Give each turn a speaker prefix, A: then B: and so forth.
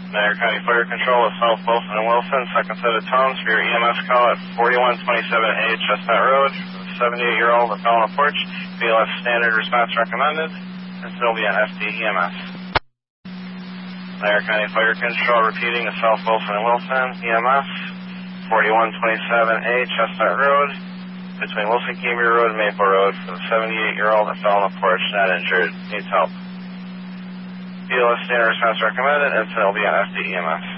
A: Niagara County Fire Control with South Wilson and Wilson, second set of tones for your EMS call at 4127A Chestnut Road. 78-year-old that fell on a porch. BLS standard response recommended. And still be an FD EMS. Niagara County Fire Control repeating the South Wilson and Wilson EMS. 4127A Chestnut Road. Between Wilson Keamy Road and Maple Road for the 78-year-old that fell on a porch, not injured, needs help. BLS standard response recommended, and so it'll be an FD EMS.